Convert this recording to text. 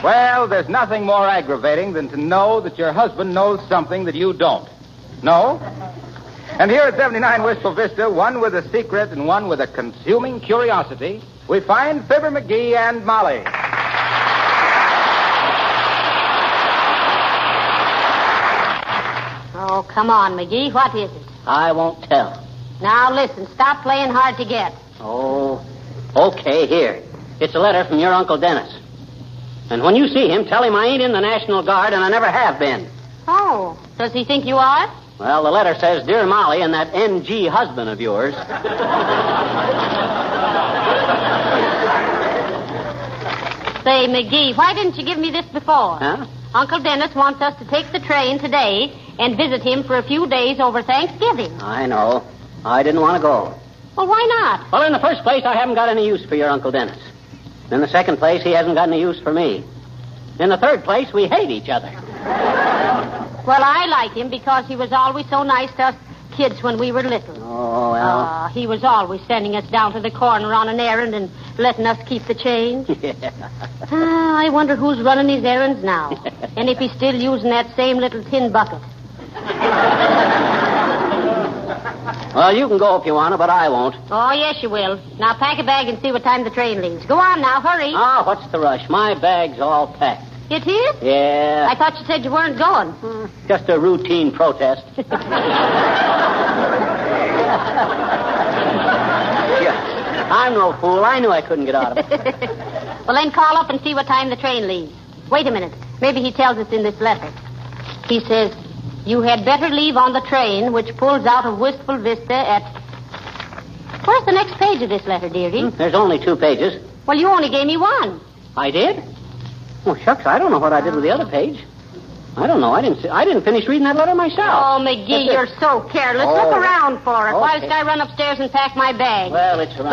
Well, there's nothing more aggravating than to know that your husband knows something that you don't. No? And here at 79 Wistful Vista, one with a secret and one with a consuming curiosity, we find Fibber McGee and Molly. Oh, come on, McGee. What is it? I won't tell. Now, listen. Stop playing hard to get. Oh, okay, here. It's a letter from your Uncle Dennis. And when you see him, tell him I ain't in the National Guard and I never have been. Oh, does he think you are? Well, the letter says, Dear Molly and that NG husband of yours. Say, McGee, why didn't you give me this before? Huh? Uncle Dennis wants us to take the train today and visit him for a few days over Thanksgiving. I know. I didn't want to go. Well, why not? Well, in the first place, I haven't got any use for your Uncle Dennis. In the second place, he hasn't got any use for me. In the third place, we hate each other. Well, I like him because he was always so nice to us kids when we were little. Oh, well. He was always sending us down to the corner on an errand and letting us keep the change. Yeah. I wonder who's running his errands now. And if he's still using that same little tin bucket. Well, you can go if you want to, but I won't. Oh, yes, you will. Now, pack a bag and see what time the train leaves. Go on now, hurry. Ah, what's the rush? My bag's all packed. It is? Yeah. I thought you said you weren't going. Just a routine protest. Yeah. I'm no fool. I knew I couldn't get out of it. Well, then call up and see what time the train leaves. Wait a minute. Maybe he tells us in this letter. He says, you had better leave on the train which pulls out of Wistful Vista at... Where's the next page of this letter, dearie? There's only 2 pages. Well, you only gave me one. I did? Oh, shucks, I don't know what I did with the other page. I don't know. I didn't finish reading that letter myself. Oh, McGee, you're so careless. Oh. Look around for it. Okay. Whilst I run upstairs and pack my bag. Well, it's around.